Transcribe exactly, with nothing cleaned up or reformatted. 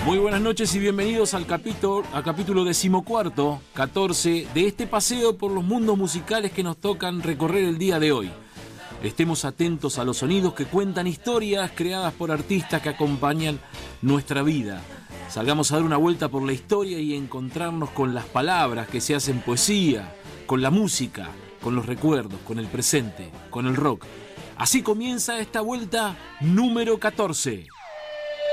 Muy buenas noches y bienvenidos al capítulo, al capítulo decimocuarto, catorce, de este paseo por los mundos musicales que nos tocan recorrer el día de hoy. Estemos atentos a los sonidos que cuentan historias creadas por artistas que acompañan nuestra vida. Salgamos a dar una vuelta por la historia y encontrarnos con las palabras que se hacen poesía, con la música, con los recuerdos, con el presente, con el rock. Así comienza esta vuelta número catorce.